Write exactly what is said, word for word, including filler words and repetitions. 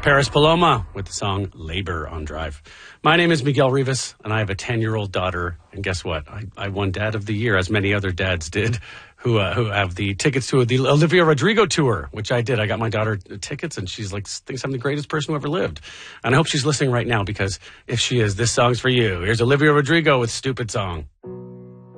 Paris Paloma with the song Labor on Drive. My name is Miguel Rivas, and I have a ten-year-old daughter. And guess what? I, I won Dad of the Year, as many other dads did, who uh, who have the tickets to the Olivia Rodrigo tour, which I did. I got my daughter tickets, and she's like, thinks I'm the greatest person who ever lived. And I hope she's listening right now, because if she is, this song's for you. Here's Olivia Rodrigo with Stupid Song.